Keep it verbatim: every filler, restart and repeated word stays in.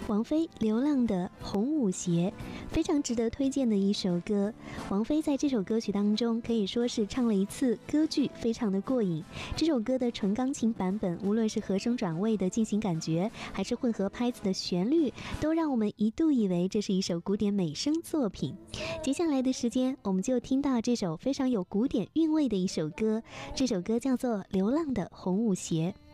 王菲《流浪的红舞鞋》非常值得推荐的一首歌。王菲在这首歌曲当中可以说是唱了一次歌剧，非常的过瘾。这首歌的纯钢琴版本，无论是和声转位的进行感觉，还是混合拍子的旋律，都让我们一度以为这是一首古典美声作品。接下来的时间，我们就听到这首非常有古典韵味的一首歌，这首歌叫做《流浪的红舞鞋》。